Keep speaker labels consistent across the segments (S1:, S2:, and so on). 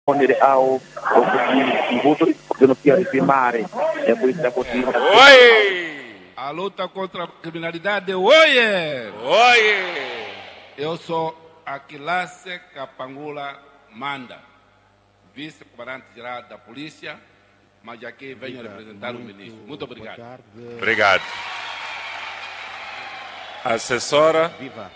S1: ao tributo que não quer firmar a polícia continua.
S2: A luta contra a criminalidade, oiê! Eu sou Aquilace Kapangula Manda, vice-comandante-geral da polícia, mas aqui venho representar o ministro. Muito obrigado.
S3: Obrigado. Assessora,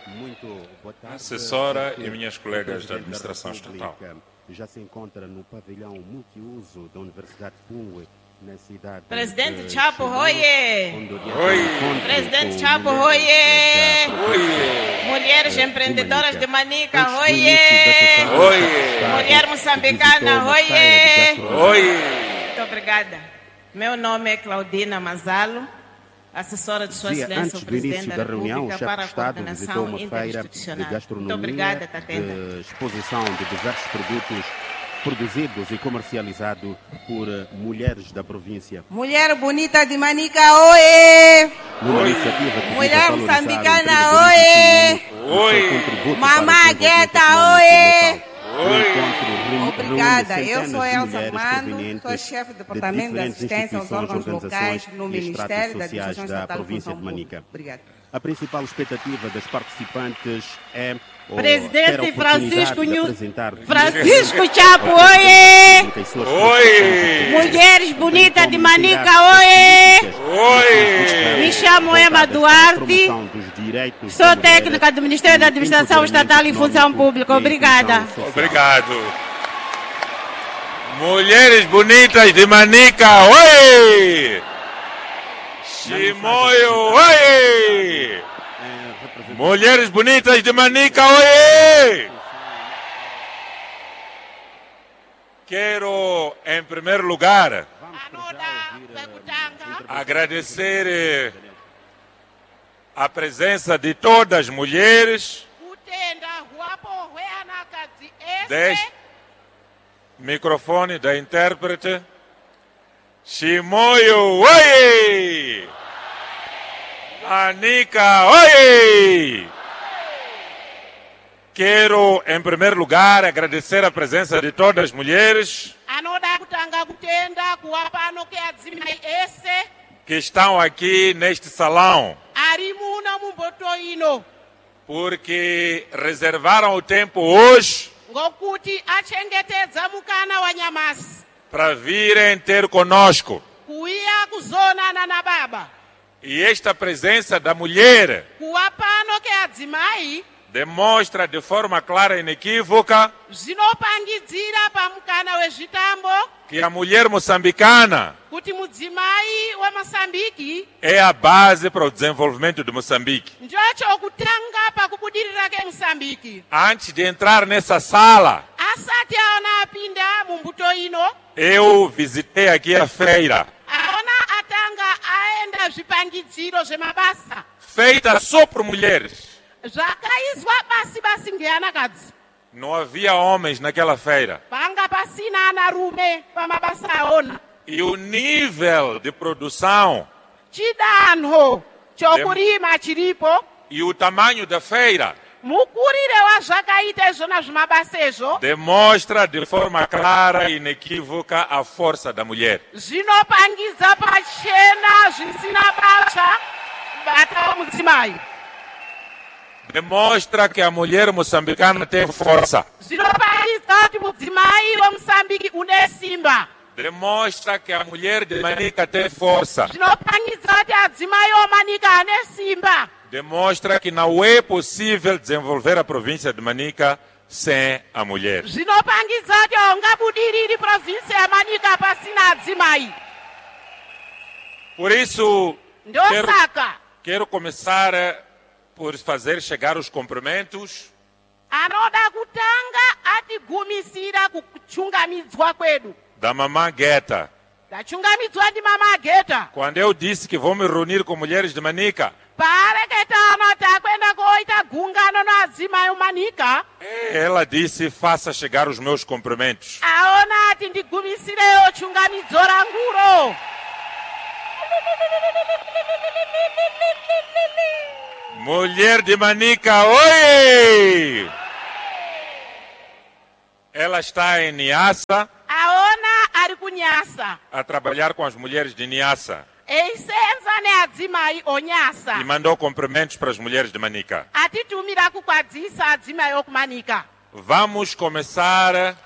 S3: e minhas colegas da administração estatal.
S4: Já se encontra no pavilhão multiuso da Universidade Pungwe, na cidade.
S5: Presidente Chapo, oiê! Presidente Chapo,
S4: oiê!
S5: Mulheres empreendedoras de Manica, oiê! Mulher moçambicana, oiê! Muito obrigada. Meu nome é Claudina Mazalo, assessora de Sua Excelência, o Presidente da República para a coordenação interinstitucional. Muito obrigada, Tatenda.
S4: Exposição de diversos produtos produzidos e comercializados por mulheres da província.
S5: Mulher bonita de Manica, oiê! Mulher moçambicana, oiê! Mamá Gueta, oiê! Obrigada, eu sou Elsa Armando, sou chefe do Departamento de Assistência aos órgãos locais no Ministério da Administração Estatal da Província de Manica. Obrigada.
S4: A principal expectativa das participantes é
S5: Presidente Francisco Chapo, oiê! Mulheres bonitas de Manica, oiê! Me chamo Emma Duarte, sou técnica do Ministério da Administração Estatal e Função Pública. Obrigada.
S3: Obrigado. Mulheres bonitas de Manica, oiê! Chimoio, oiê! Mulheres bonitas de Manica, oiê! Quero, em primeiro lugar, agradecer a presença de todas as mulheres deste microfone da intérprete. Chimoio, oi! Manica, oi! Quero, em primeiro lugar, agradecer a presença de todas as mulheres que estão aqui neste salão, porque reservaram o tempo hoje para virem ter conosco. E esta presença da mulher demonstra de forma clara e inequívoca que a mulher moçambicana é a base para o desenvolvimento de Moçambique. Antes de entrar nessa sala, eu visitei aqui a feira, feita só por mulheres. Não havia homens naquela feira. E o nível de produção e o tamanho da feira demonstra de forma clara e inequívoca a força da mulher. Demonstra que a mulher moçambicana tem força. Demonstra que a mulher de Manica tem força. Demonstra que não é possível desenvolver a província de Manica sem a mulher. Por isso, quero começar por fazer chegar os cumprimentos da mamã Gueta. Quando eu disse que vou me reunir com mulheres de Manica, ela disse: faça chegar os meus cumprimentos. Mulher de Manica, oi! Ela está em Niassa
S5: aona ari kunyasa
S3: a trabalhar com as mulheres de Niassa
S5: eisenza neadzimai onyasa
S3: e mandou cumprimentos para as mulheres de Manica.
S5: atitumira kukwadzisa adzimai okumanika.
S3: Vamos começar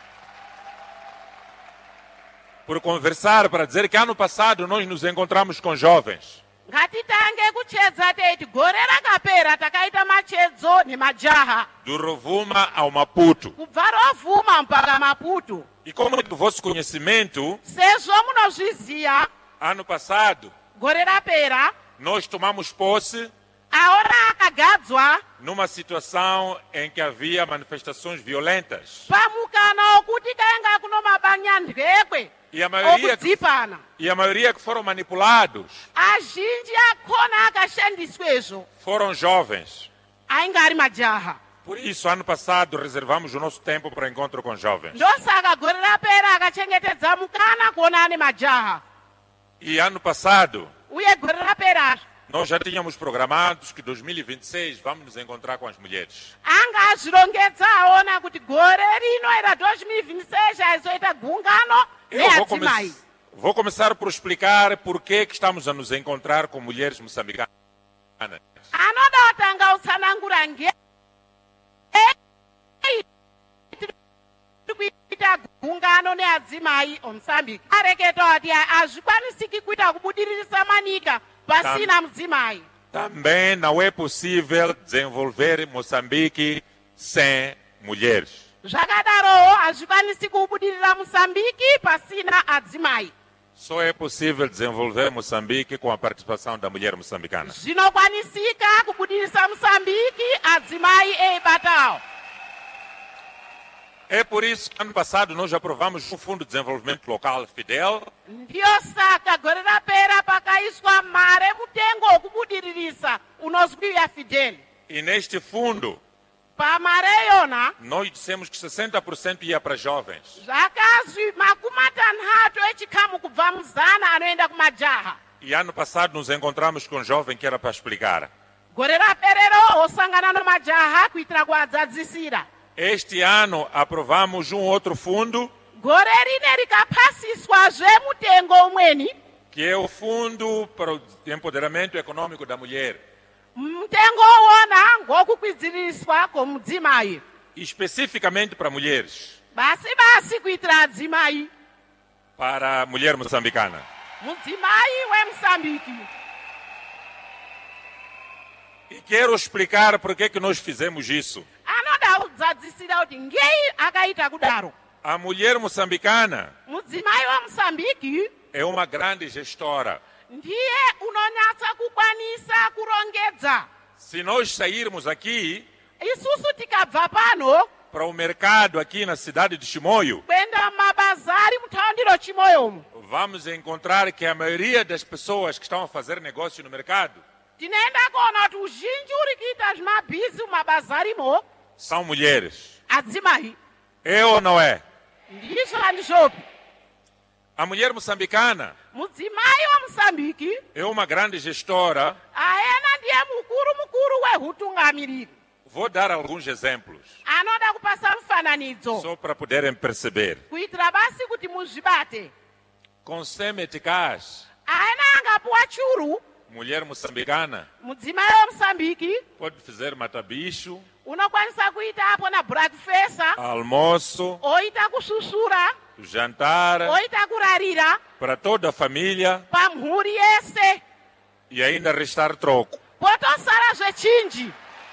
S3: por conversar para dizer que ano passado nós nos encontramos com jovens.
S5: Ngatitange kuchedza teiti gore rakapera takaita machedzo nemajaha
S3: Do Rovuma ao Maputo.
S5: kubva Rovuma mpaka Maputo.
S3: E como do vosso conhecimento,
S5: Sezvo munozviziya
S3: ano passado
S5: gore rapera
S3: nós tomamos posse
S5: aora akagadzwa
S3: numa situação em que havia manifestações violentas.
S5: pamukana okuti kaenga kuno mabanyandrekwe
S3: E a maioria
S5: okudzipana
S3: que foram manipulados
S5: azhinji akhona akashandiswezvo
S3: foram jovens.
S5: ainga ari majaha.
S3: Por isso, ano passado, reservamos o nosso tempo para o encontro com jovens.
S5: Ndosaka gore rapera akachengetedza mukana kuonana nemajaha
S3: E ano passado,
S5: uye gore rapera
S3: nós já tínhamos programados que em 2026 vamos nos encontrar com as mulheres.
S5: anga azvirongedza aona kuti gore rino era 2026 aizoita gungano neadzimai.
S3: Vou começar por explicar por que estamos a nos encontrar com mulheres moçambicanas.
S5: Anoda kutanga utsanangura kuita gungano neadzimai oMozambique areketa kuti azvikwanisiki kuita kubudirisa manika pasina mudzimai.
S3: Também não é possível desenvolver Moçambique sem mulheres.
S5: Zvakadarowo hazvikwanisi kubudirira Moçambique pasina adzimai.
S3: Só é possível desenvolver Moçambique com a participação da mulher moçambicana.
S5: Zvinokwanisika kubudirisa Moçambique adzimai eibatawo.
S3: É por isso que ano passado nós aprovamos o Fundo de Desenvolvimento Local Fidel,
S5: Ndiyo saka gore rapera pakaiswa mare mutengo wokubudiririsa unozwiwa Fidel.
S3: e neste fundo
S5: Pamare yona
S3: nós dissemos que 60% ia para jovens.
S5: zvakazwi makumi matanhatu echikamu kubva muzana anoenda kumajaha.
S3: E ano passado nos encontramos com um jovem que era para explicar.
S5: Gore raperero osangana nemajaha kuitira kuadzadzisira.
S3: Este ano aprovamos um outro fundo,
S5: Gore rine rikapasiswazve mutengo umweni,
S3: que é o Fundo para o Empoderamento Econômico da Mulher.
S5: mutengo wona ngokukwidziriswa kwomudzimai,
S3: Especificamente para mulheres,
S5: basi kuitira adzimai,
S3: para a mulher moçambicana.
S5: mudzimai weMozambique.
S3: E quero explicar por que nós fizemos isso.
S5: Anoda kudzadzisira kuti ngei akaita kudaro.
S3: A mulher moçambicana
S5: Mudzimai weMozambique
S3: é uma grande gestora.
S5: ndiye unonyatsa kukwanisa kurongedza.
S3: Se nós sairmos aqui
S5: Isusu tikabva pano
S3: para o mercado aqui na cidade de Chimoio,
S5: kuenda mumabazari mutaundiro Chimoyomo,
S3: vamos encontrar que a maioria das pessoas que estão a fazer negócio no mercado
S5: tinoenda kuona kuti uzhinji uri kuita zvimabhizi mumabazarimo
S3: são mulheres.
S5: adzimai.
S3: É ou não é?
S5: Ndizvo handizvopi?
S3: A mulher moçambicana
S5: Mudzimai weMozambique
S3: é uma grande gestora.
S5: aena ndiye mukuru wehutungamiriri.
S3: Vou dar alguns exemplos,
S5: Anoda kupasa mufananidzo
S3: só para poderem perceber.
S5: kuitira basi kuti muzvibate.
S3: Com Semeticás,
S5: Aena angapuwa churu,
S3: mulher moçambicana,
S5: mudzimai weMozambique
S3: pode fazer matabicho,
S5: unokwanisa kuita apo na breakfast,
S3: almoço,
S5: oita kususura,
S3: jantar,
S5: oita kurarira
S3: para toda a família
S5: pamhuri yese,
S3: e ainda restar troco.
S5: potosara zvechinji.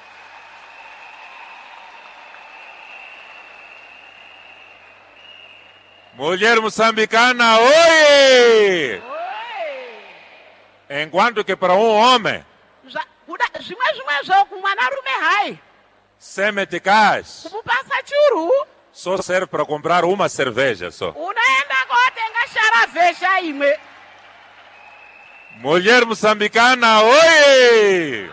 S3: Mulher moçambicana, oi!
S5: Oi!
S3: Enquanto que para um homem,
S5: Zvimwe zvokumwanarume hai
S3: Semeticás
S5: kumupasa churu
S3: só serve para comprar uma cerveja só.
S5: unoenda kotenga sharavhesha imwe.
S3: Mulher moçambicana, oi!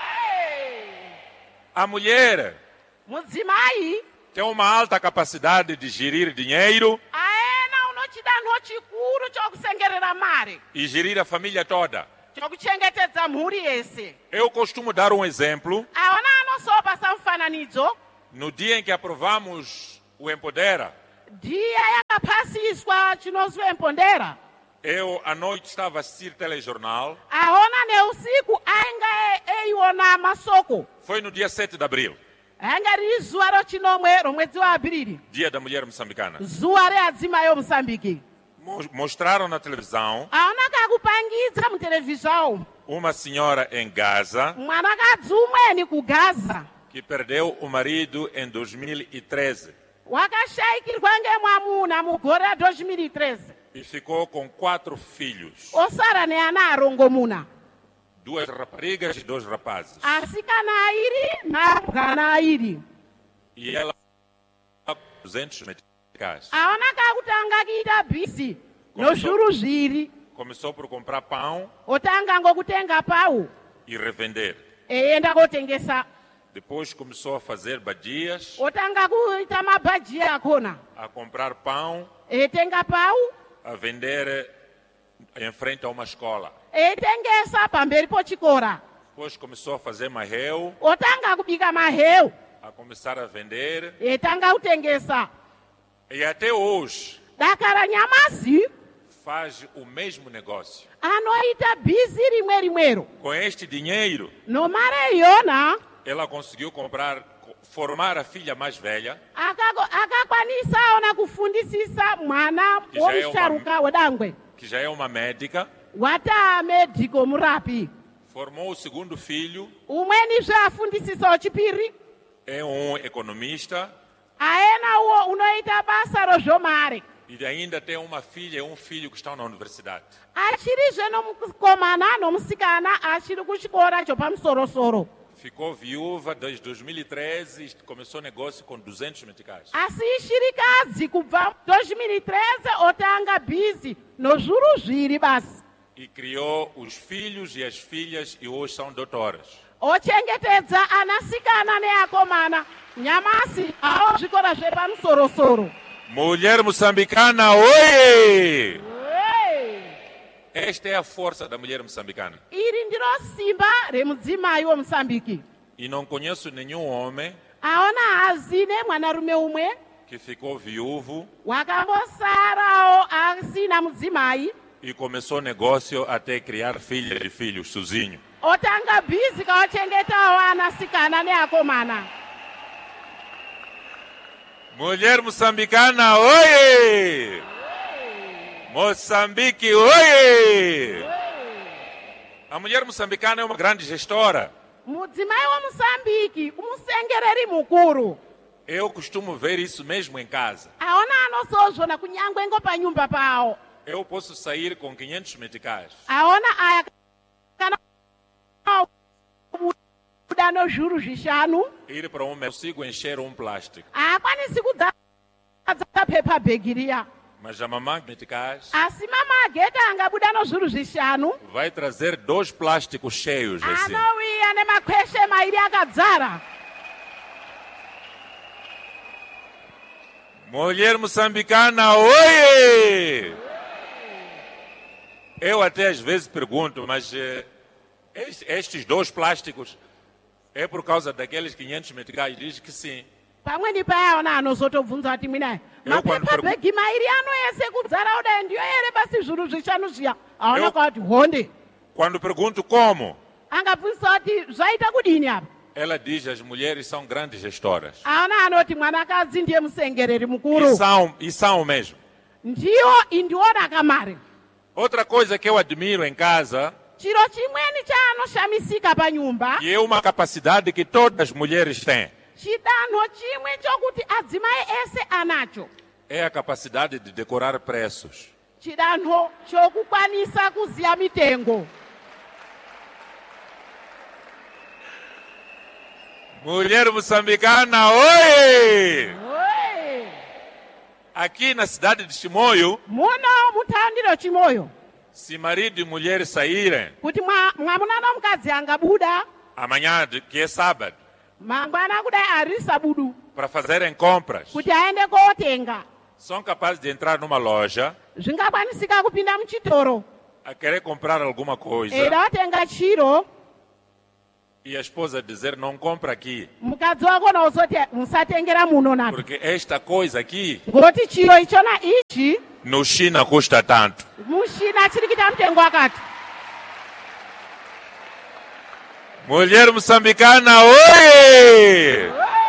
S3: A mulher
S5: Mudzimai
S3: tem uma alta capacidade de gerir dinheiro
S5: aena unochidanho chikuru chokusengerera mari,
S3: e gerir a família toda.
S5: chokuchengetedza mhuri yese.
S3: Eu costumo dar um exemplo.
S5: Aona anosopasa mufananidzo
S3: No dia em que aprovamos o empodera.
S6: ndiye yakaphasiswa chinozwi empondera.
S3: Eu, à noite, estava a assistir telejornal.
S6: Aona ne usiku ainga eiona masoko.
S3: Foi no dia 7 de abril,
S6: Ainga riri zuwa rochinomwe romwedzi wa Abiriri.
S3: dia da mulher moçambicana.
S6: Zuwa readzima yo Moçambique.
S3: Mostraram na televisão
S6: Aona kakupangidza mu televisão.
S3: uma senhora em Gaza
S6: Mwanakadzi umweni ku Gaza.
S3: que perdeu o marido em 2013
S6: Wakashayikirwa ngemwamuna mu gore ra 2013.
S3: e ficou com 4 filhos,
S6: Osara ne ana arongomuna.
S3: 2 raparigas e 2 rapazes.
S6: Asikana airi na bwana airi.
S3: E ela 200 meticais.
S6: Aona kakutanga kuita bhizi nozvuru zviri.
S3: Começou por comprar pão
S6: Otanga ngokutenga pau.
S3: e revender.
S6: Eienda kotengesa.
S3: Depois começou a fazer badias,
S6: Otanga kuita mabhaji akona.
S3: a comprar pão,
S6: Eitenga pau.
S3: a vender em frente a uma escola.
S6: Eitengesa pamberi pochikora.
S3: Depois começou a fazer marreu,
S6: Otanga kubika maheu.
S3: a começar a vender.
S6: Eitanga kutengesa.
S3: E até hoje
S6: Dakara nyamazi
S3: faz o mesmo negócio.
S6: anoita bhizi rimwe rimwero.
S3: Com este dinheiro,
S6: No mare iyona
S3: ela conseguiu formar a filha mais velha,
S6: akakwanisa ona kufundisisa mwana
S3: Ishael
S6: womusharuka wedangwe.
S3: que já é uma médica,
S6: Wata mediko murapi.
S3: formou o segundo filho,
S6: Umweni zvafundisisa wechipiri.
S3: é um economista,
S6: Aena uwo unoita basa rozvomare.
S3: e ainda tem uma filha e um filho que estão na universidade.
S6: Achirizve nomukomana nomusikana achiri kuchikora chopamusorosoro.
S3: Ficou viúva desde 2013 e começou negócio com 200 meticais.
S6: Asi ishirikadzi kubva 2013 otanga bhizi nozvuru zviri basi.
S3: E criou os filhos e as filhas e hoje são doutoras.
S6: Ochengetedza anasikana neakomana. Nyamasi awo zvikora zvepamusorosoro.
S3: Mulher moçambicana, oi!
S6: Hey!
S3: Esta é a força da mulher moçambicana.
S6: Iri ndiro simba remudzimai woMoçambique.
S3: E não conheço nenhum homem
S6: Aona hazine mwanarume umwe
S3: que ficou viúvo
S6: wakambosarawo asina mudzimai.
S3: e começou negócio até criar filhas e filhos sozinho.
S6: Otanga bhizi kaochengetawo anasikana neakomana.
S3: Mulher moçambicana, oi! Moçambique, oi! A mulher moçambicana é uma grande gestora.
S6: Mudzimai woMoçambique umusengereri mukuru.
S3: Eu costumo ver isso mesmo em casa.
S6: Aona anosozvona kunyangwe ngopanyumba pawo.
S3: Eu posso sair com 500 meticais.
S6: Aona aya kana buda nozvuru zvishanu.
S3: Ir para um, consigo encher um plástico.
S6: Haakwanisi kudzadza pepa bhegi riya.
S3: Mas a mamãe meticais
S6: Asi mama ageta angabuda nozvuru zvishanu.
S3: vai trazer 2 plásticos cheios assim.
S6: Anouya nemakweshe mairi akadzara.
S3: Mulher moçambicana, oi! Eu até às vezes pergunto, mas estes 2 plásticos é por causa daqueles 500 meticais? Diz que sim.
S6: Pamweni payaona anozotobvunza kuti mwina mapepa bhegi mairi anoyese kudzara kudai ndiyo ere basi zvuru zvishanu zviya. Aona kuti honde.
S3: Quando pergunto como,
S6: Angabvunzisa kuti zvaita kudini apa.
S3: ela diz que as mulheres são grandes gestoras.
S6: Aona anoti mwanakadzi ndiye musengereri mukuru.
S3: E são mesmo.
S6: Ndiyo indiona kamari.
S3: Outra coisa que eu admiro em casa,
S6: Chiro chimweni chaanoshamisika panyumba.
S3: que é uma capacidade que todas as mulheres têm,
S6: Chidanho chimwe chokuti adzimai ese anacho.
S3: é a capacidade de decorar preços.
S6: Chidanho chokukwanisa kuziya mitengo.
S3: Mulher moçambicana, oi!
S6: Oi!
S3: Aqui na cidade de Chimoio,
S6: Muno muthandiro chimoyo.
S3: se marido e mulher saírem
S6: Kuti mwamuna nomukadzi angabuda.
S3: amanhã, que é sábado,
S6: Mangwana kudai ari sabudu.
S3: para fazerem compras,
S6: Kuti aende kotenga.
S3: são capazes de entrar numa loja
S6: Zvingakwanisika kupinda muchitoro.
S3: a querer comprar alguma coisa
S6: Eida watenga chiro.
S3: E a esposa dizer, não compra aqui,
S6: mukadzi wako nauzoti musatengera muno nato
S3: porque esta coisa aqui
S6: ngoti chiro ichona ichi
S3: no China custa tanto.
S6: muchina chiri kuita mutengo wakati.
S3: Mulher moçambicana, oi!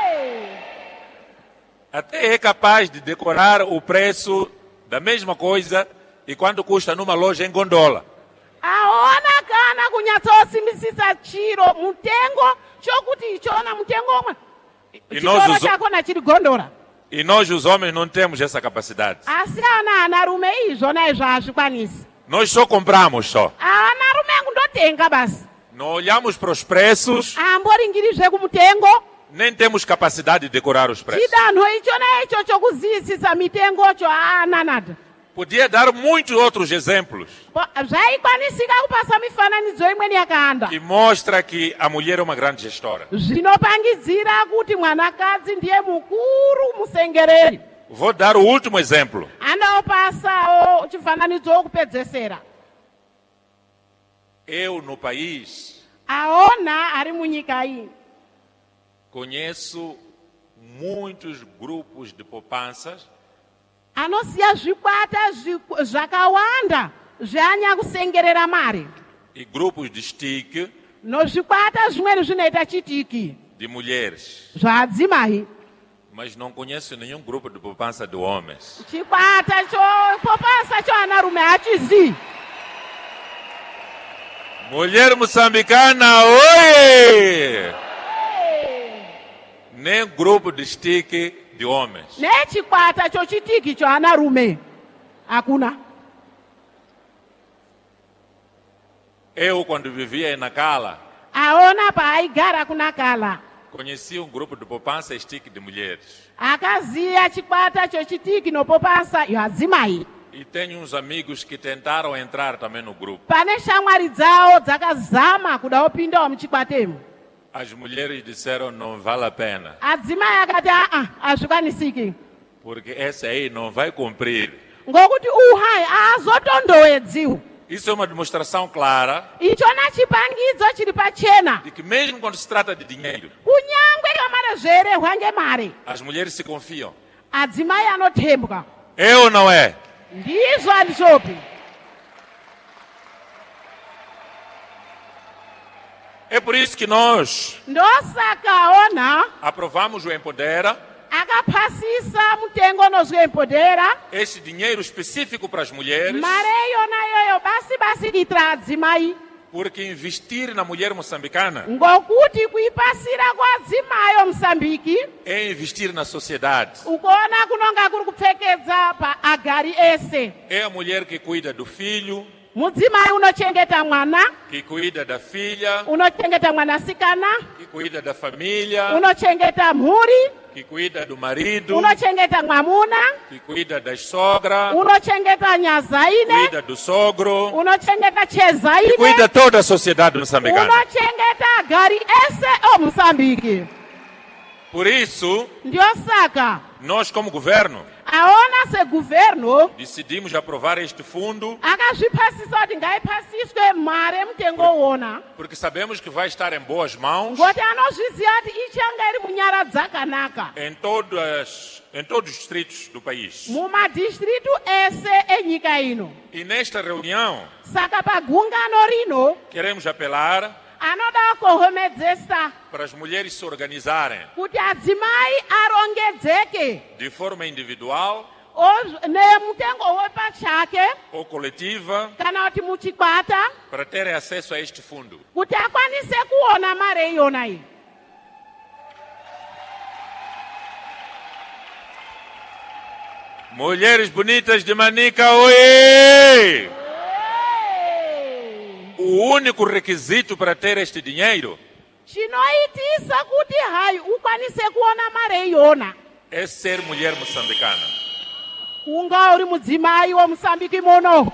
S3: Até é capaz de decorar o preço da mesma coisa e quanto custa numa loja em gondola.
S6: aona kana kunyatsosimisisa chiro mutengo chokuti ichona mutengo omwe chitoro chakona chiri gondola.
S3: E nós os homens não temos essa capacidade.
S6: asi anarume izvona izvo hazvikwanisi.
S3: Nós só compramos só.
S6: anarume kundotenga basi.
S3: Não olhamos para os preços,
S6: amboringirizve kumutengo.
S3: nem temos capacidade de decorar os preços.
S6: chidanho ichona icho chokuzivisisa mitengocho haananata.
S3: Podia dar muitos outros exemplos
S6: zvaikwanisika kupasa mifananidzo imweni yakawanda
S3: que mostra que a mulher é uma grande gestora.
S6: zvinopangidzira kuti mwanakadzi ndiye mukuru musengereri.
S3: Vou dar o último exemplo.
S6: anopasawo chifananidzo wokupedzesera.
S3: Eu no país
S6: aona ari munyika iyi
S3: conheço muitos grupos de poupanças
S6: anosiya zvikwata zvakawanda zvanyakusengerera mari
S3: e grupos de STIC
S6: nozvikwata zvimweni zvinoita chitiki
S3: de mulheres,
S6: zvadzimai.
S3: mas não conheço nenhum grupo de poupança de homens.
S6: chikwata chopopasa choanarume hachizivi.
S3: Mulher moçambicana, oi! Nem grupo de STIC de homens.
S6: nechikwata chochitiki choanarume hakuna.
S3: Eu, quando vivia em Nacala,
S6: aona paaigara kunakala
S3: conheci um grupo de poupança STIC de mulheres.
S6: akaziya chikwata chochitiki nopopasa yoadzimai.
S3: E tenho uns amigos que tentaram entrar também no grupo.
S6: pane shamwari dzawo dzakazama kuda opindawo muchikwatemo.
S3: As mulheres disseram, não vale a pena,
S6: adzimai akati hazvikwanisiki
S3: porque essa aí não vai cumprir.
S6: ngokuti uhai azotondowedziwo.
S3: Isso é uma demonstração clara
S6: ichona chipangidzo chiri pachena
S3: de que mesmo quando se trata de dinheiro,
S6: kunyangwe kamara zverehwa ngemari
S3: as mulheres se confiam.
S6: adzimai anotembwa.
S3: É ou não é?
S6: ndizvo handizvopi.
S3: É por isso que nós
S6: ndosaka ona
S3: aprovamos o Empodera,
S6: akapasisa mutengo nozvoempodera
S3: esse dinheiro específico para as mulheres,
S6: mari iyona iyoyo basi basi kuitira adzimai
S3: porque investir na mulher moçambicana
S6: ngokuti kuipasira kwadzimai omusambiki
S3: é investir na sociedade.
S6: ukuona kunonga kuri kupfekedza paagari ese.
S3: É a mulher que cuida do filho,
S6: mudzimai unochengeta mwana,
S3: que cuida da filha,
S6: unochengeta mwanasikana,
S3: que cuida da família,
S6: unochengeta mhuri,
S3: que cuida do marido,
S6: unochengeta mwamuna,
S3: que cuida da sogra,
S6: unochengeta nyazaine,
S3: cuida do sogro,
S6: unochengeta
S3: que
S6: chezaine,
S3: cuida toda a sociedade moçambicana.
S6: unochengeta agari ese omusambiki.
S3: Por isso,
S6: ndiyo saka
S3: nós como governo
S6: aona seguverno
S3: decidimos aprovar este fundo,
S6: akazvipasisa kuti ngaipasiswe mari emutengo uwona
S3: porque sabemos que vai estar em boas mãos
S6: ngoti anozviziva kuti ichanga iri munyara dzakanaka
S3: em todos os distritos do país.
S6: mumadistritu ese enyika ino.
S3: E nesta reunião
S6: saka pagungano rino
S3: queremos apelar
S6: anoda kuhomedzesa
S3: para as mulheres se organizarem
S6: kuti adzimai arongedzeke
S3: de forma individual
S6: nemutengo wepachake
S3: ou coletiva
S6: kana kuti muchikwata
S3: para terem acesso a este fundo.
S6: kuti akwanise kuona mari iyona iyi.
S3: Mulheres bonitas de Manica, oi! O único requisito para ter este dinheiro
S6: chinoitisa kuti hai ukwanise kuona mari iyona
S3: é ser mulher moçambicana.
S6: kunga uri mudzimai womusambiki muno.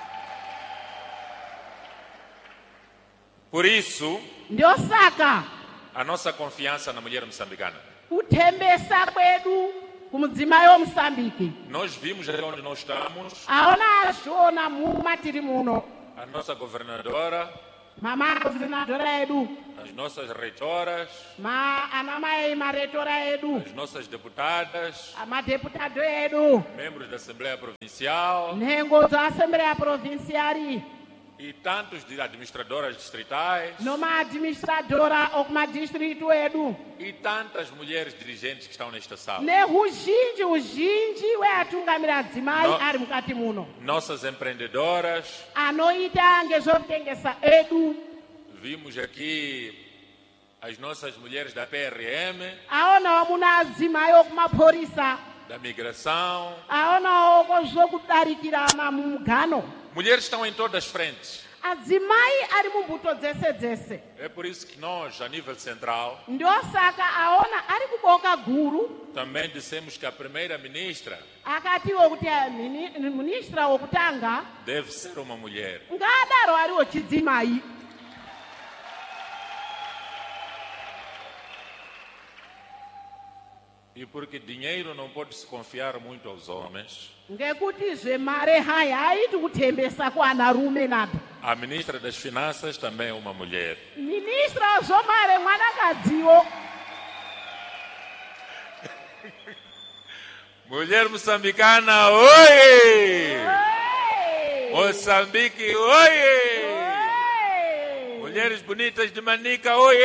S3: Por isso,
S6: ndiyo saka
S3: a nossa confiança na mulher moçambicana.
S6: kuthembesa kwedu kumudzimai womusambiki
S3: Nós vimos até onde nós estamos,
S6: aona azviona mumatiri muno.
S3: a nossa governadora
S6: mama coordenadora edu,
S3: as nossas reitoras,
S6: anamai mareitora edu,
S3: as nossas deputadas,
S6: amadeputado edu,
S3: membros da Assembleia Provincial
S6: nengo da Assembleia Provincial
S3: e tantos de administradoras distritais
S6: numa administradora ou uma distrito edu.
S3: e tantas mulheres dirigentes que estão nesta sala.
S6: Ne huzhinji weatungamira adzimai
S3: No.
S6: ari mukati muno.
S3: Nossas empreendedoras,
S6: Anoita ngezvokutengesa edu.
S3: vimos aqui as nossas mulheres da PRM,
S6: Aonawo muna adzimai okumapurisa.
S3: da migração.
S6: Aonawo kozvokudarikirana mumugano.
S3: Mulheres estão em todas as frentes.
S6: Adzimai ari mumbuto dzese dzese.
S3: É por isso que nós, a nível central,
S6: Ndosaka aona ari kuboka guru.
S3: também dissemos que a primeira-ministra
S6: Akatiwo kuti ministra wokutanga
S3: deve ser uma mulher.
S6: ngadaro ariwo chidzimai.
S3: E porque dinheiro não pode se confiar muito aos homens,
S6: Ngekuti zvemare hai haiti kutembesa kuanarume nado.
S3: a ministra das Finanças também é uma mulher.
S6: Ministra wezvomare mwanakadziwo.
S3: Mulher moçambicana, oi!
S6: Oi!
S3: Moçambique, oi!
S6: Oi!
S3: Mulheres bonitas de Manica, oi!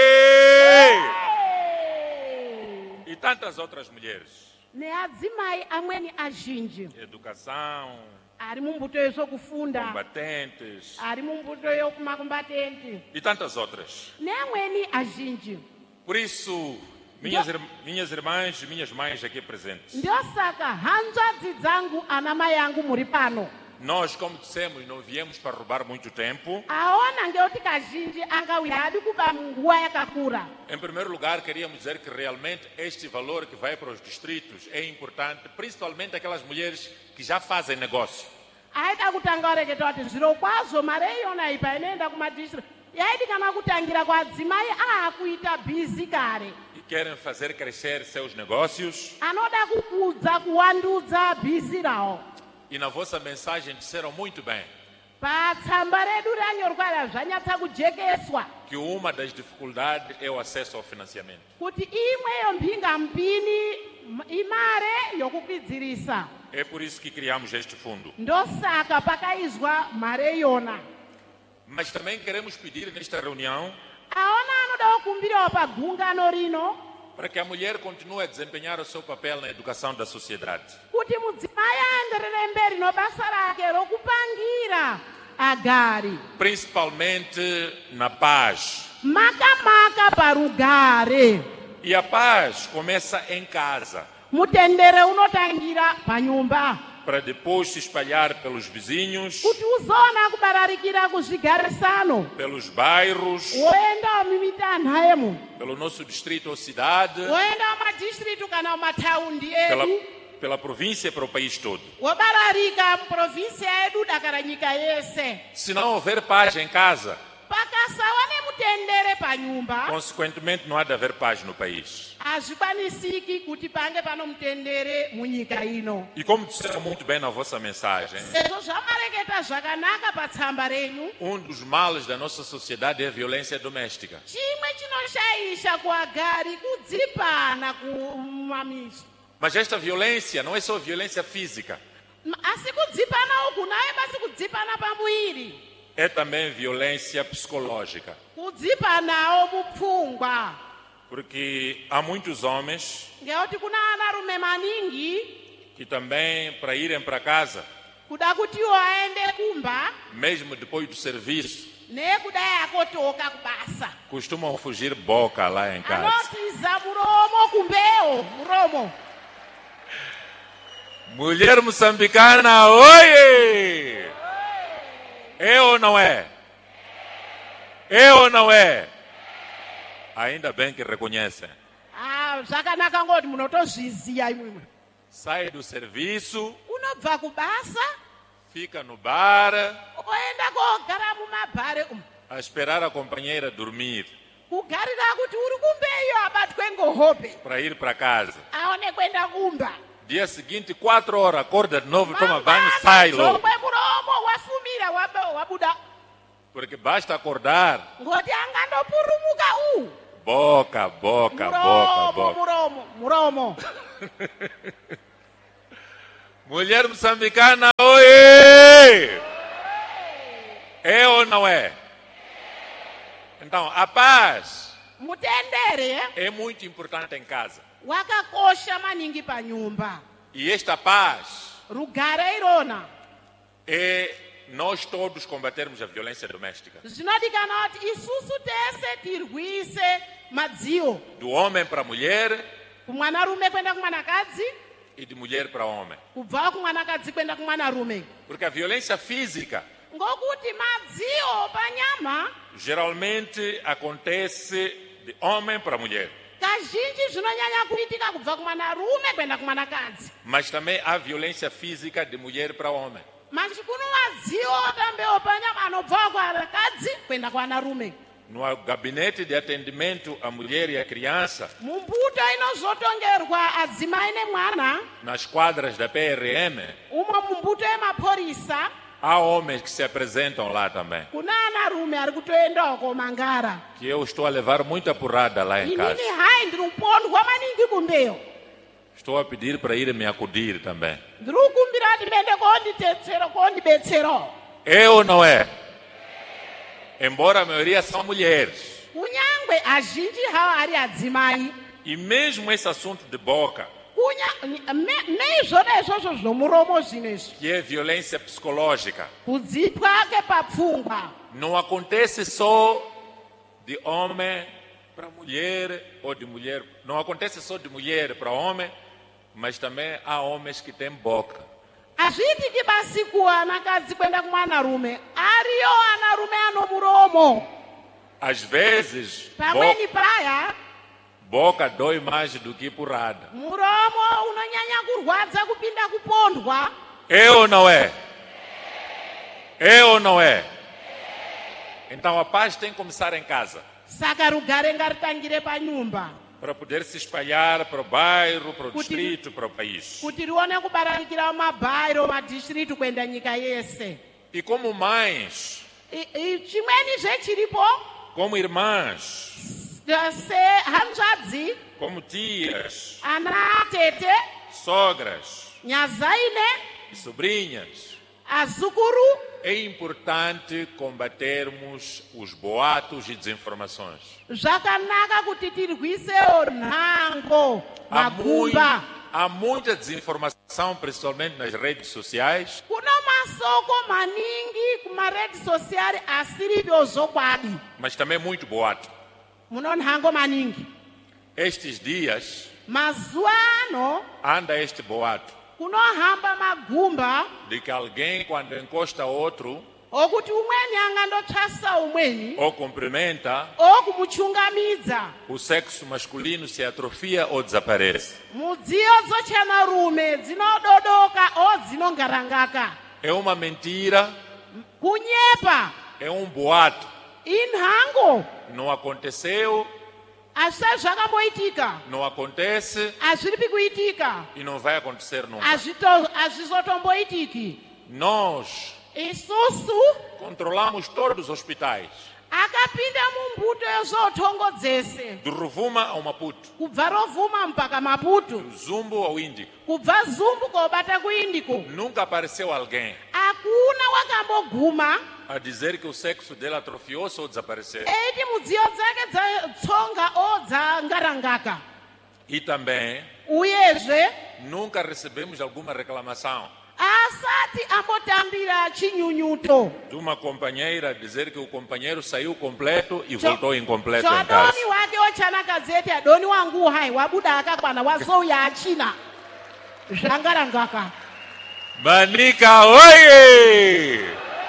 S3: E tantas outras mulheres.
S6: Neadzimai amweni azhinji
S3: Educação,
S6: ari mumbuto yezvokufunda,
S3: combatentes
S6: ari mumbuto yokumakombatenti,
S3: e tantas outras.
S6: neamweni azhinji.
S3: Por isso, minhas irmãs e minhas mães aqui presentes,
S6: Ndosaka hanzvadzi dzangu anamai angu muri pano.
S3: nós, como dissemos, não viemos para roubar muito tempo.
S6: Aona ngekuti kazhinji angawira adi kuba munguva yakakura.
S3: Em primeiro lugar, queríamos dizer que realmente este valor que vai para os distritos é importante, principalmente aquelas mulheres que já fazem negócio.
S6: Aida kutanga kureketa kuti zviro kwazvo mare iyona ipa inoenda kumadistrict yaidi kana kutangira kwadzimai akuita bhizi kare.
S3: E querem fazer crescer seus negócios.
S6: Anoda kukudza kuwandudza bhizi rawo.
S3: E na vossa mensagem disseram muito bem
S6: Patsamba redu ranyorwa zvanyatsa kujekeswa
S3: que uma das dificuldades é o acesso ao financiamento.
S6: kuti imweyo mpingampini imare yokukwidzirisa.
S3: É por isso que criamos este fundo.
S6: Ndosaka pakaizwa mare iyona.
S3: Mas também queremos pedir nesta reunião
S6: Aona anoda kukumbirawo pagungano rino
S3: para que a mulher continue a desempenhar o seu papel na educação da sociedade.
S6: kuti mudzimai aenderere mberi nobasa rake rokupangira agari
S3: Principalmente na paz.
S6: makamaka parugare.
S3: E a paz começa em casa,
S6: Mutendere unotangira panyumba
S3: para depois se espalhar pelos vizinhos,
S6: kuti uzoona kubararikira kuzvigarisano
S3: pelos bairros,
S6: woendawo mimitanha yemu
S3: pelo nosso distrito ou cidade,
S6: woendawo madistritu kana mumataundi edu
S3: pela província e para o país todo.
S6: wobararika muprovinsia edu dakara nyika yese.
S3: Se não houver paz em casa,
S6: Pakasawa nemutendere panyumba
S3: consequentemente não há de haver paz no país.
S6: hazvikwanisiki kuti pange pano mutendere munyika ino.
S3: E como disseram muito bem na vossa mensagem,
S6: Sezvo zvamareketa zvakanaka patsamba renyu,
S3: dos males da nossa sociedade é a violência doméstica.
S6: chimwe chinoshaisha kuagari kudzipana kumamizi.
S3: Mas esta violência não é só violência física,
S6: Asi kudzipana uku naye basi kudzipana pamuiri,
S3: é também violência psicológica.
S6: kudzipanawo mupfungwa.
S3: Porque há muitos homens
S6: Ngekuti kuna anarume maningi
S3: que também, para irem para casa,
S6: kuda kutiwo aende kumba
S3: mesmo depois do serviço,
S6: nekudai akotoka kubasa,
S3: costumam fugir boca lá em casa.
S6: anotiza muromo kumbeyo muromo.
S3: Mulher moçambicana, oi! É ou não é? É ou não é? Ainda bem que reconhecem.
S6: Zvakanaka ngoti munotozviziya imwimwe.
S3: Sai do serviço,
S6: Unobva kubasa
S3: fica no bar,
S6: oenda kogara mumabhare umu,
S3: a esperar a companheira dormir,
S6: kugarira kuti uri kumbeyo abatwe ngohope
S3: para ir para casa.
S6: aone kuenda kumba.
S3: Dia seguinte, 4 horas, acorda de novo, toma banho, sai logo.
S6: Zomwe muromo wafumira wabuda.
S3: Porque basta acordar.
S6: ngoti angandopurumuka
S3: Boca, boca, boca, boca.
S6: muromo.
S3: Mulher moçambicana, oi! É ou não é? Então, a paz
S6: Mutendere
S3: é muito importante em casa.
S6: wakakosha maningi panyumba.
S3: E esta paz
S6: Rugare irona.
S3: é nós todos combatermos a violência doméstica.
S6: Zvinodikana kuti isusu tese tirwise madzio.
S3: Do homem para a mulher
S6: Kumwanarume kwenda kumwanakadzi,
S3: e de mulher para homem.
S6: kubva kumwanakadzi kwenda kumwanarume.
S3: Porque a violência física
S6: Ngokuti madzio panyama
S3: geralmente acontece de homem para mulher.
S6: kazhinji zvinonyanya kuitika kubva kumwanarume kwenda kumwanakadzi.
S3: Mas também há violência física de mulher para homem.
S6: Mas kuno madzio tambewo panyama anobva kuvanakadzi kwenda kuwanarume.
S3: No gabinete de atendimento à mulher e à criança,
S6: Mumbuto inozotongerwa adzimai nemwana,
S3: nas quadras da PRM,
S6: umwe mumbuto yemapurisa,
S3: há homens que se apresentam lá também.
S6: kuna anarume ari kutoendawo komangara.
S3: Que eu estou a levar muita porrada lá em casa.
S6: Inini hai ndiri kupondwa maningi kumbeyo.
S3: Estou a pedir para ir me acudir também.
S6: Ndiri kukumbira kuti mende kondibetsero.
S3: É ou não é? Embora a maioria são mulheres.
S6: Kunyangwe azhinji hawo ari adzimai.
S3: E mesmo esse assunto de boca,
S6: Neizvona izvozvo zvomuromo zvinezvi.
S3: que é violência psicológica,
S6: Kudzipwa kepapfungwa.
S3: não acontece só de homem para mulher ou de mulher. Não acontece só de mulher para homem, mas também há homens que têm boca.
S6: Hazviitiki basi kuwanakadzi kwenda kumwanarume. Ariyo anarume ano muromo.
S3: Às vezes,
S6: Pamweni paya,
S3: boca dói mais do que porrada.
S6: muromo unonyanya kurwadza kupinda kupondwa.
S3: É ou não é? É ou não é? Então a paz tem que começar em casa.
S6: Saka rugare ngaritangire panyumba.
S3: Para poder se espalhar para o bairro, para o distrito, para o país.
S6: Kuti rione kubaranikira mumabhairo, madhistriti kuenda nyika yese.
S3: E como mães,
S6: Chimweni zvechiripo,
S3: como irmãs,
S6: sehanzvadzi,
S3: como tias,
S6: ana tete,
S3: sogras
S6: nyazaine,
S3: e sobrinhas,
S6: azukuru.
S3: é importante combatermos os boatos e desinformações.
S6: Zvakanaka kuti tirwisewo nhango, magumba.
S3: Há muita desinformação, principalmente nas redes sociais,
S6: Kuno masoko maningi kumaredi sosiari asiripo zokwadi.
S3: mas também muito boato.
S6: Muno nhango maningi.
S3: Estes dias
S6: Mazuva ano
S3: anda este boato
S6: kunohamba magumba
S3: de que alguém, quando encosta outro
S6: okuti umweni angandotsvasa umweni
S3: ou cumprimenta,
S6: okumuchungamidza.
S3: o sexo masculino se atrofia ou desaparece.
S6: Mudziyo dzochanarume dzinododoka o dzinongarangaka.
S3: É uma mentira,
S6: Kunyepa
S3: é um boato.
S6: inhango
S3: Não aconteceu,
S6: hazvisati zvakamboitika,
S3: não acontece
S6: hazviripi kuitika,
S3: e não vai acontecer nunca.
S6: hazvizotomboitiki.
S3: Nós
S6: Isusu
S3: controlamos todos os hospitais,
S6: akapinda mumbuto yezvotongo dzese,
S3: do Rovuma ao Maputo,
S6: kubva Rovuma mpaka Maputo,
S3: do Zumbo ao Índico.
S6: kubva Zumbu kobata kuIndiko.
S3: Nunca apareceu alguém
S6: Hakuna wakamboguma
S3: a dizer que o sexo dele atrofiou-se ou desapareceu.
S6: eiti mudziyo dzake dzatsonga o dzangarangaka.
S3: E também
S6: Uyezve
S3: nunca recebemos alguma reclamação
S6: asati ambotambira chinyunyuto.
S3: de uma companheira a dizer que o companheiro saiu completo e voltou incompleto em casa.
S6: Adoni wake ochanakadzi eti adoni wangu hai wabuda akakwana wazouya achina zvangarangaka.
S3: Manica, oi!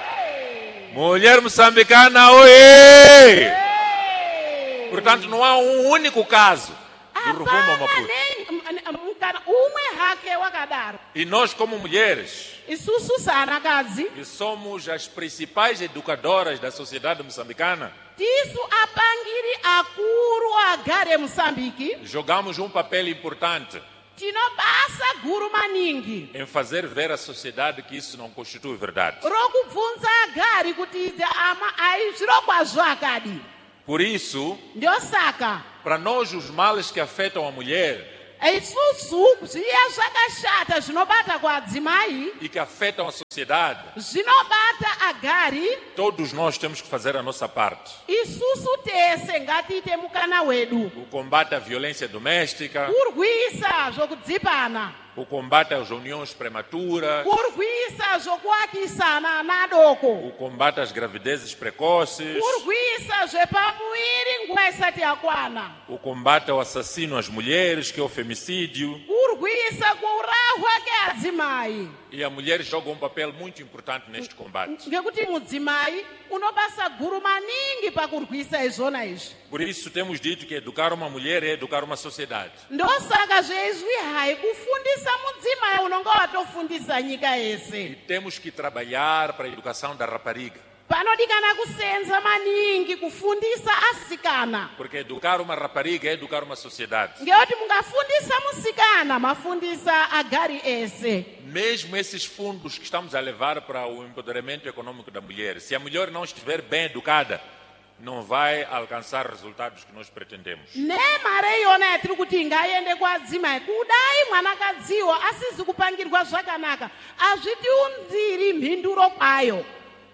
S3: Mulher moçambicana, oi! Portanto, não há um único caso do Rovuma ao Maputo.
S6: Kana umwe hake wakadaro.
S3: E nós, como mulheres,
S6: Isusu saanakadzi
S3: que somos as principais educadoras da sociedade moçambicana,
S6: tisu apangiri akuru agare Moçambique
S3: jogamos um papel importante
S6: tinobasa guru maningi
S3: em fazer ver à sociedade que isso não constitui verdade.
S6: rokubvunza agari kuti idzi zviro kwazvo akadi.
S3: Por isso,
S6: Ndio saka
S3: para nós os males que afetam a mulher
S6: isusu zviya zvakashata zvinobata kwadzimai
S3: e que afetam a sociedade,
S6: zvinobata agari,
S3: todos nós temos que fazer a nossa parte.
S6: isusu tese ngatiite mukana wedu
S3: O combate à violência doméstica,
S6: kurwisa zvokudzipana,
S3: o combate às uniões prematuras,
S6: kurwisa zvokuakisana ana adoko,
S3: o combate às gravidezes precoces,
S6: kurwisa zvepamuviri nguva isati yakwana,
S3: o combate ao assassino às mulheres, que é o femicídio.
S6: kurwisa kuurahwa keadzimai.
S3: E a mulher joga um papel muito importante neste combate.
S6: Ngekuti mudzimai unobasa guru maningi pakurwisa izvona izvi.
S3: Por isso temos dito que educar uma mulher é educar uma sociedade.
S6: Ndosaka zveizvi hai kufundisa mudzimai unonga watofundisa nyika
S3: E
S6: yese.
S3: temos que trabalhar para a educação da rapariga.
S6: Panodikana kusenza maningi kufundisa asikana.
S3: Porque educar uma rapariga é educar uma sociedade.
S6: Ngekuti mungafundisa musikana mafundisa agari ese.
S3: Mesmo esses fundos que estamos a levar para o empoderamento econômico da mulher, se a mulher não estiver bem educada, não vai alcançar resultados que nós pretendemos.
S6: Ne mare iyona yatiri kuti ngaende kwadzimai kudai mwanakadziwo asizi kupangirwa zvakanaka azvitiunziri mhinduro kwayo.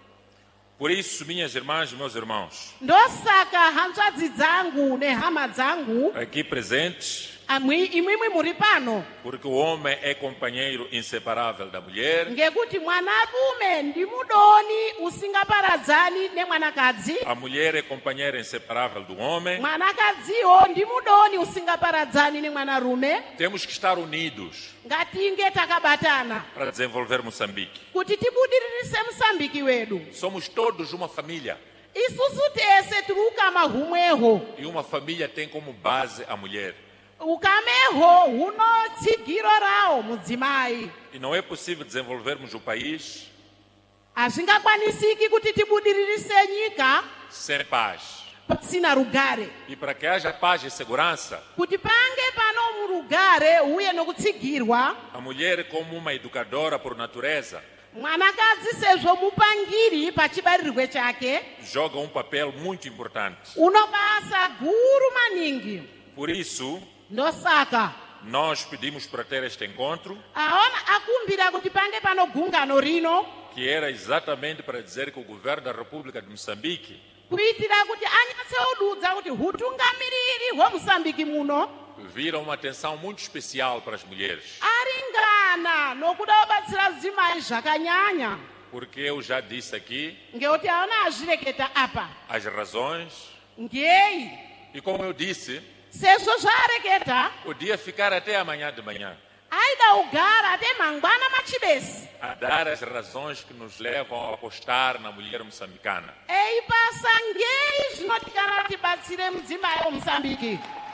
S3: Por isso, minhas irmãs e meus irmãos,
S6: Ndosaka hanzvadzi dzangu nehama dzangu
S3: aqui presentes,
S6: imwimwi muri pano
S3: porque o homem é companheiro inseparável da mulher,
S6: ngekuti mwanarume ndi mudoni usingaparadzani nemwanakadzi,
S3: a mulher é companheira inseparável do homem.
S6: mwanakadziwo ndi mudoni usingaparadzani nemwanarume.
S3: Temos que estar unidos
S6: Ngatinge takabatana
S3: para desenvolver Moçambique.
S6: kuti tibudiririse Msambiki wedu.
S3: Somos todos uma família
S6: Isusu tese tiri ukama humweho,
S3: e uma família tem como base a mulher.
S6: ukameho huno tsigiro rawo mudzimai.
S3: E não é possível desenvolvermos o país
S6: Hazvingakwanisiki kuti tibudiririse nyika
S3: sem paz.
S6: pasina rugare.
S3: E para que haja paz e segurança,
S6: Kuti pange pano murugare uye nokutsigirwa,
S3: a mulher, como uma educadora por natureza,
S6: mwanakadzi sezvo mupangiri pachibarirwe chake
S3: joga um papel muito importante.
S6: unobasa guru maningi.
S3: Por isso,
S6: Ndosaka
S3: nós pedimos para ter este encontro,
S6: aona akumbira kuti pange pano gungano rino
S3: que era exatamente para dizer que o governo da República de Moçambique
S6: kuitira kuti anyatseududza kuti utungamiriri hwemusambiki muno
S3: vira uma atenção muito especial para as mulheres.
S6: aringana nokuda kubatsira dzimai zvakanyanya.
S3: Porque eu já disse aqui
S6: Ngekuti aona azvireketa apa
S3: as razões,
S6: ngei
S3: e como eu disse,
S6: sezvo zvareketa
S3: podia ficar até amanhã de manhã
S6: aida ugara ate mangwana machibesi
S3: a dar as razões que nos levam a apostar na mulher moçambicana.
S6: eipasa ngei zvinotikana tibatsire mudzimai womusambiki.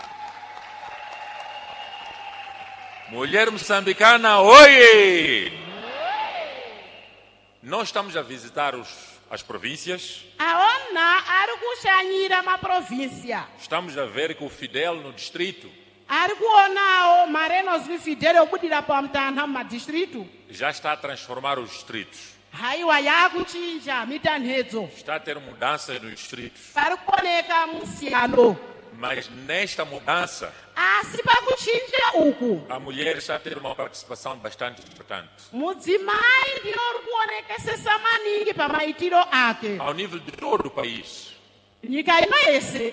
S3: Mulher moçambicana, oi! Nós estamos a visitar as províncias,
S6: aona ari kushanyira maprovinsia,
S3: estamos a ver que o Fidel no distrito
S6: ari kuonawo mari enozwi fidele okudira pamutanha mumadistritu.
S3: já está a transformar os distritos,
S6: Haiwa yakuchinja mitanhedzo,
S3: está a ter mudanças nos distritos.
S6: pari kuoneka musiyano,
S3: Mas nesta mudança,
S6: asi pakuchinja uku
S3: a mulher está a ter uma participação bastante importante.
S6: mudzimai ndiyo uri kuonekesesa maningi pamaitiro ake
S3: Ao nível de todo o país.
S6: nyika ino yese.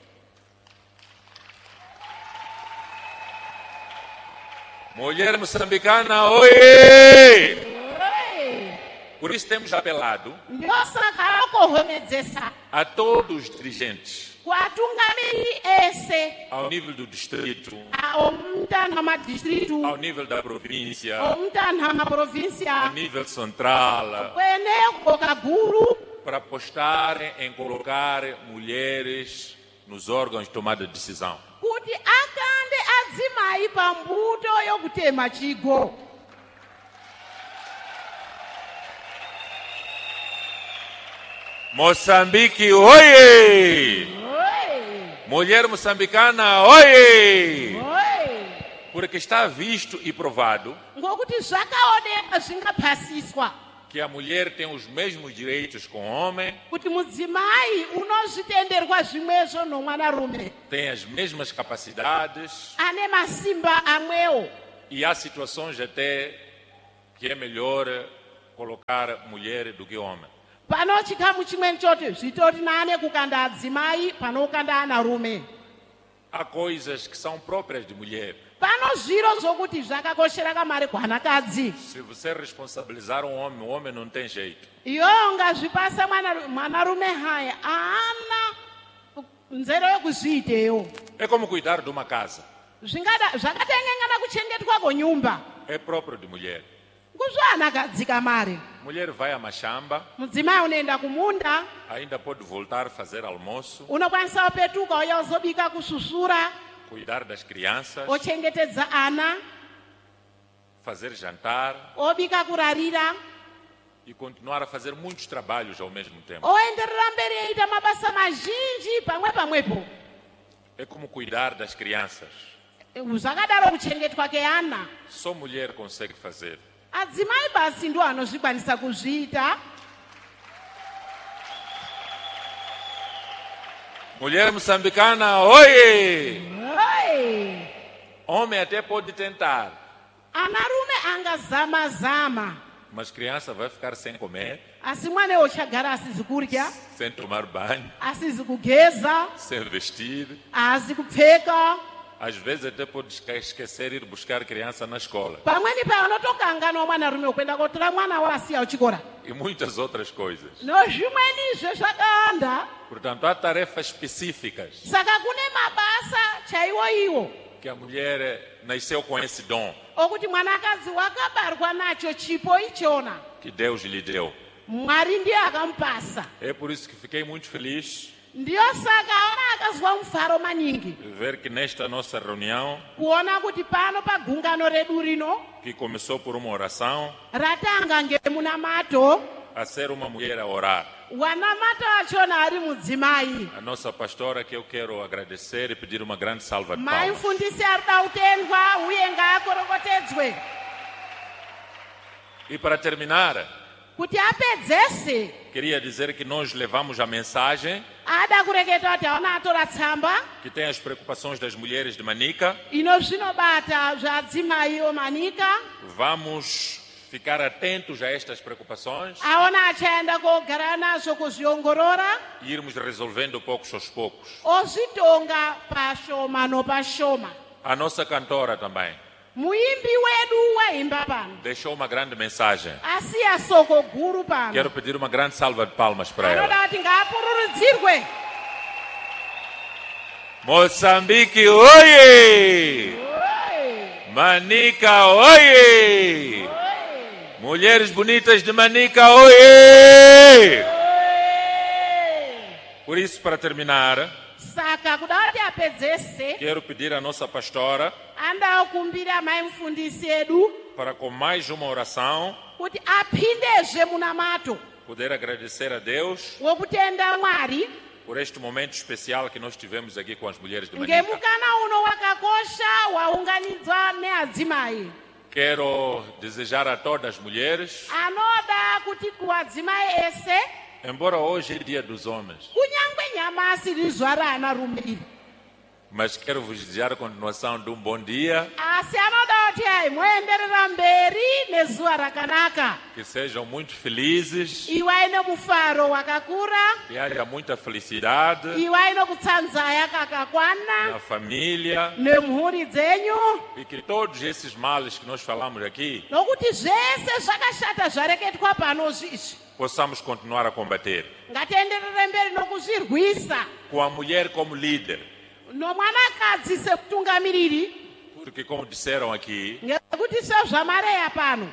S3: Mulher moçambicana, oi! Por isso temos apelado
S6: Ndosaka okohomedzesa
S3: a todos os dirigentes,
S6: kuatungamiri ese
S3: ao nível do distrito,
S6: omutanha madistritu,
S3: ao nível da província,
S6: omutanha
S3: ao
S6: maprovinsia,
S3: nível central,
S6: kwene kukoka guru
S3: para apostarem em colocar mulheres nos órgãos de tomada de decisão.
S6: kuti akande adzimai pambuto yokutema chigo.
S3: Moçambique, oi!
S6: Oi,
S3: Mulher moçambicana, oi!
S6: oi.
S3: Porque está visto e provado
S6: ngokuti zvakaoneka zvingaphasiswa
S3: que a mulher tem os mesmos direitos com o homem,
S6: kuti mudzimai unozvitenderwa zvimwezvo nomwanarume,
S3: tem as mesmas capacidades
S6: ane masimba amwewo,
S3: e há situações até que é melhor colocar mulher do que homem.
S6: pano chikamu chimweni choti zvitori nane kukanda adzimai pano kukanda anarume.
S3: Há coisas que são próprias de mulher.
S6: Pano zviro zvokuti zvakakoshera kamari kuhanakadzi.
S3: Se você responsabilizar o homem não tem jeito.
S6: Iyo ngazvipasa mwanarume haya haana nzero yekuzviiteyo.
S3: É como cuidar de uma casa.
S6: Zvakatengengana kuchengetwa kwenyumba.
S3: É próprio de mulher.
S6: Kuzvanakadzi kamari.
S3: Mulher vai a mashamba,
S6: Mudzimai unoenda kumunda,
S3: ainda pode voltar a fazer almoço,
S6: unokwanisa kupetuka uya uzobika kususura,
S3: cuidar das crianças,
S6: ochengetedza ana,
S3: fazer jantar
S6: obika kurarira,
S3: e continuar a fazer muitos trabalhos ao mesmo tempo.
S6: oenderera mberi eita mabasa mazhinji pamwepo.
S3: É como cuidar das crianças.
S6: Zvakadaro kuchengetwa keana.
S3: Só mulher consegue fazer.
S6: Adzimai basi ndo anozvikwanisa kuzviita.
S3: Mulher moçambicana, oi!
S6: Oi!
S3: Homem até pode tentar,
S6: Anarume angazama-zama.
S3: mas criança vai ficar sem comer,
S6: Asi mwanewo chagara asizi kurya,
S3: sem tomar banho,
S6: asizi kugeza,
S3: sem vestir.
S6: asizi kupfeka.
S3: Às vezes até pode esquecer ir buscar criança na escola.
S6: Pamweni panotokanganwa mwanarume kuenda kotora mwana wasiya kuchikora.
S3: E muitas outras coisas.
S6: Nozvimwenizve zvakawanda.
S3: Portanto, há tarefas específicas
S6: Saka kune mabasa chaiwo iwo
S3: que a mulher nasceu com esse dom
S6: okuti mwanakadzi wakabarwa nacho chipo ichona.
S3: que Deus lhe deu.
S6: Mwari ndiye akamupasa.
S3: É por isso que fiquei muito feliz
S6: Ndiyo saka ona akazwa mufaro maningi
S3: de ver que nesta nossa reunião,
S6: kuona kuti pano pagungano redu rino
S3: que começou por uma oração,
S6: ratanga ngemunamato,
S3: a ser uma mulher a orar.
S6: wanamato achona ari mudzimai.
S3: A nossa pastora, que eu quero agradecer e pedir uma grande salva de
S6: Mai
S3: palmas.
S6: mfundisi arida kutendwa uye ngaakorokotedzwe
S3: E para terminar,
S6: kuti apedzese
S3: queria dizer que nós levamos a mensagem
S6: ada kureketa kuti aona atora tsamba
S3: que tem as preocupações das mulheres de Manica.
S6: ino zvinobata zvadzimai omanika.
S3: Vamos ficar atentos a estas preocupações
S6: Aona achaenda kogara nazvo kuzviongorora
S3: e irmos resolvendo poucos aos poucos.
S6: ozvitonga pashoma nopashoma.
S3: A nossa cantora também
S6: Muimbi wedu waimba pano
S3: deixou uma grande mensagem.
S6: asiya soko guru pano.
S3: Quero pedir uma grande salva de palmas para
S6: Anoda
S3: ela.
S6: kuti ngaapururudzirwe.
S3: Moçambique, oiê!
S6: Oi!
S3: Manica, oiê! Mulheres bonitas de Manica, oiê!
S6: Oi!
S3: Por isso, para terminar,
S6: Saka kuda kuti apedzese
S3: quero pedir à nossa pastora
S6: anda kumbira mai mufundisi edu
S3: para, com mais uma oração,
S6: kuti aphindezve munamato
S3: poder agradecer a Deus
S6: wokutenda Mwari
S3: por este momento especial que nós tivemos aqui com as mulheres de Manica.
S6: ngemukana uno wakakosha waunganidzwa neadzimai.
S3: Quero desejar a todas as mulheres,
S6: Anoda kuti kuwadzimai ese
S3: embora hoje é dia dos homens,
S6: kunyangwe nyamasi rizvara anarume iri,
S3: mas quero vos desejar a continuação de um bom dia,
S6: asi anoda kuti ai moenderera mberi nezuva rakanaka,
S3: que sejam muito felizes,
S6: iwai nemufaro wakakura,
S3: que haja muita felicidade
S6: iwai nekutsanzaya kakakwana
S3: na família
S6: nemhuri dzenyu,
S3: e que todos esses males que nós falamos aqui
S6: nokuti zvese zvakashata zvareketwa pano zviizvi
S3: possamos continuar a combater.
S6: ngatienderere mberi nokuzvirwisa
S3: Com a mulher como líder,
S6: nomwanakadzi sekutungamiriri,
S3: porque como disseram aqui,
S6: ngekuti sezvamareya pano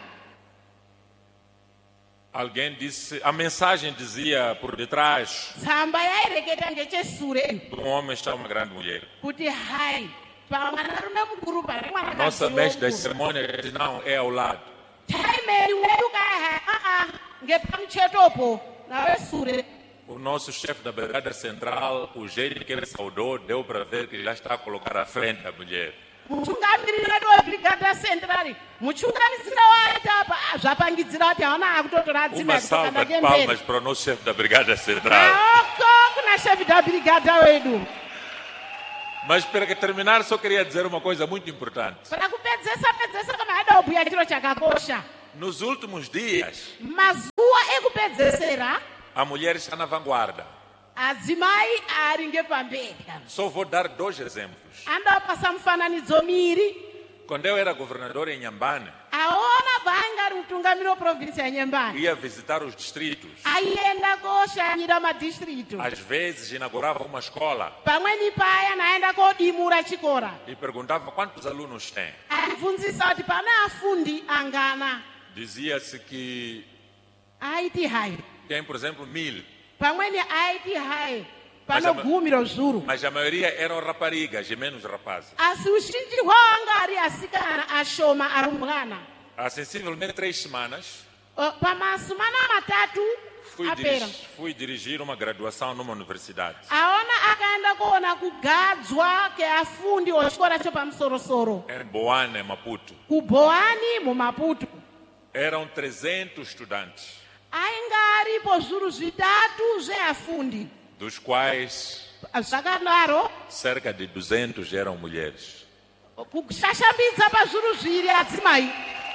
S3: alguém disse, a mensagem dizia por detrás,
S6: tsamba yaireketa ngechesure
S3: um homem está uma grande mulher.
S6: kuti hai pamwanarume mukuru pane
S3: Nossa mestre das
S6: mwanakadzi
S3: cerimônias diz, não, é ao lado.
S6: taimeri wedu kaha ngepamuchetopo nawe sure.
S3: O nosso chefe da Brigada Central, o jeito que ele saudou, deu para ver que já está a colocar à frente a mulher.
S6: mutungamiriri webrigada central muchunganisira waita apa zvapangidzira kuti haona akutotora adzima
S3: Uma salva de palmas para o nosso chefe da Brigada Central.
S6: aoko kuna chefe da brigada wedu.
S3: Mas para terminar, só queria dizer uma coisa muito importante.
S6: Para kupedzesa kama haida kubhuya chiro chakakosha.
S3: Nos últimos dias,
S6: mazuva ekupedzesera
S3: a mulher está na vanguarda.
S6: adzimai ari ngepamberi.
S3: Só vou dar 2 exemplos.
S6: Andopasa mufananidzo miri.
S3: Quando eu era governador em Inhambane,
S6: aona vanga ari mutungamiri weprovinsi yaNyambani
S3: ia visitar os distritos.
S6: aienda koshanyira madistritu.
S3: Às vezes inaugurava uma escola
S6: pamweni paya naenda kodimura chikora
S3: e perguntava quantos alunos tem.
S6: aibvunzisa kuti pana afundi angana.
S3: Dizia-se que
S6: aiti hai
S3: tem, por exemplo, 1000.
S6: pamweni aiti hai
S3: Mas
S6: panogumiro zuru.
S3: Mas a maioria eram raparigas e menos rapazes.
S6: asi uzhinji hwanga ari asikana ashoma arumbwana.
S3: Há sensivelmente 3 semanas,
S6: pamasumana matatu apera
S3: fui dirigir uma graduação numa universidade.
S6: aona akaenda kuona kugadzwa keafundi wechikora chepamusorosoro
S3: Em Boane, Maputo.
S6: kuBoani muMaputo.
S3: Eram 300 estudantes,
S6: ainga aripo zvuru zvitatu zveafundi
S3: dos quais
S6: zvakadaro
S3: cerca de 200 eram mulheres.
S6: kushashambidza pazvuru zviri adzimai.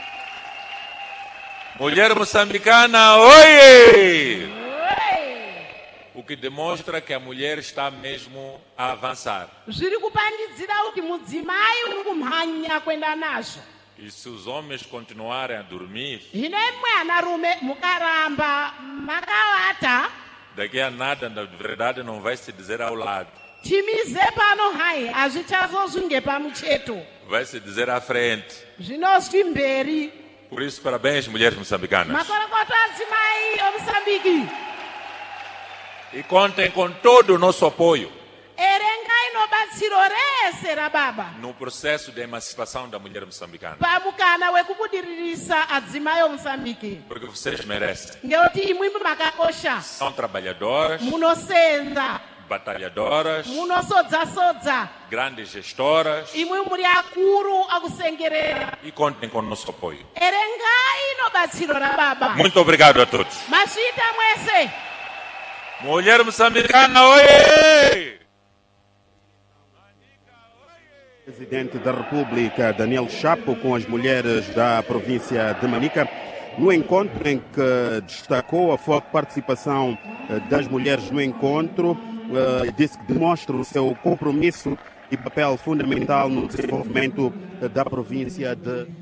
S3: Mulher moçambicana, oie! O que demonstra que a mulher está mesmo a avançar.
S6: zviri kupangidzira kuti mudzimai uri kumhanya kuenda nazvo.
S3: E se os homens continuarem a dormir,
S6: hino imwe anarume mukaramba makavata
S3: daqui a nada, na verdade, não vai se dizer ao lado.
S6: timize pano hai hazvichazozvi ngepamucheto
S3: Vai se dizer à frente.
S6: zvinozvi mberi.
S3: Por isso, parabéns, mulheres moçambicanas.
S6: makorokoto adzimai omusambiki
S3: E contem com todo o nosso apoio
S6: erengai nobatsiro rese rababa
S3: no processo de emancipação da mulher moçambicana.
S6: pamukana wekubudiririsa adzimai omusambiki
S3: Porque vocês merecem.
S6: ngekuti imwi makakosha
S3: São trabalhadoras,
S6: munosenza
S3: batalhadoras,
S6: munosodza
S3: grandes gestoras
S6: imwi muri akuru akusengerera
S3: e contem com o nosso apoio.
S6: erengai nobatsiro rababa.
S3: Muito obrigado a todos.
S6: masvita mwese.
S3: Mulher moçambicana, oie!
S4: Presidente da República, Daniel Chapo, com as mulheres da província de Manica, no encontro em que destacou a forte participação das mulheres no encontro, disse que demonstra o seu compromisso e papel fundamental no desenvolvimento da província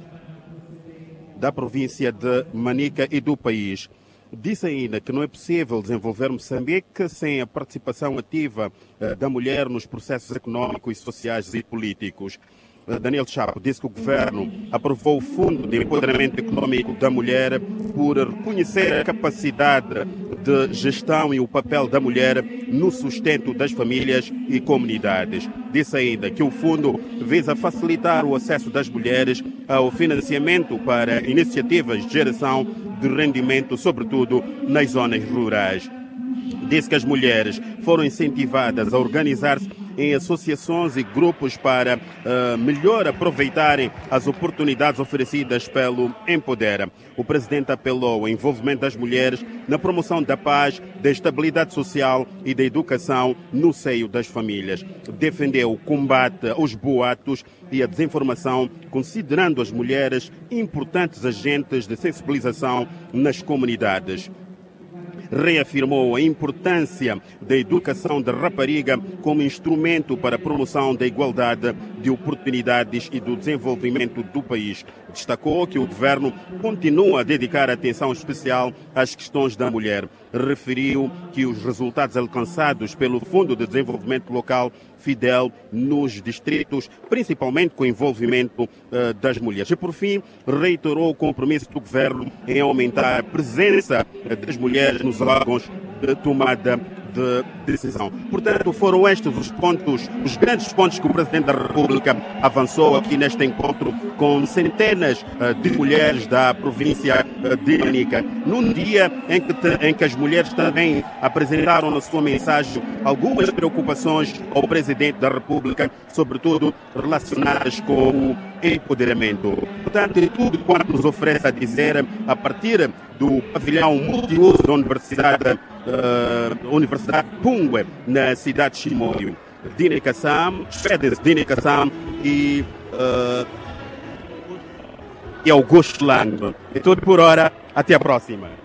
S4: de Manica e do país. Disse ainda que não é possível desenvolver Moçambique sem a participação ativa da mulher nos processos econômicos, sociais e políticos. Daniel Chapo disse que o governo aprovou o Fundo de Empoderamento Econômico da Mulher por reconhecer a capacidade de gestão e o papel da mulher no sustento das famílias e comunidades. Disse ainda que o fundo visa facilitar o acesso das mulheres ao financiamento para iniciativas de geração de rendimento, sobretudo nas zonas rurais. Disse que as mulheres foram incentivadas a organizar-se em associações e grupos para melhor aproveitarem as oportunidades oferecidas pelo Empodera. O presidente apelou ao envolvimento das mulheres na promoção da paz, da estabilidade social e da educação no seio das famílias. Defendeu o combate aos boatos e à desinformação, considerando as mulheres importantes agentes de sensibilização nas comunidades. Reafirmou a importância da educação da rapariga como instrumento para a promoção da igualdade de oportunidades e do desenvolvimento do país. Destacou que o governo continua a dedicar atenção especial às questões da mulher. Referiu que os resultados alcançados pelo Fundo de Desenvolvimento Local FIDEL nos distritos, principalmente com o envolvimento das mulheres. E, por fim, reiterou o compromisso do governo em aumentar a presença das mulheres nos órgãos de tomada de decisão. Portanto, foram estes os grandes pontos que o Presidente da República avançou aqui neste encontro com centenas de mulheres da província de Manica, num dia em que as mulheres também apresentaram na sua mensagem algumas preocupações ao Presidente da República, sobretudo relacionadas com o empoderamento. Portanto, é tudo quanto nos oferece a dizer a partir do pavilhão multiuso da Universidade Pungue, na cidade de Chimoio. Dine Kassam, Fedes Dine Kassam e Augusto Lang. É tudo por hora. Até a próxima.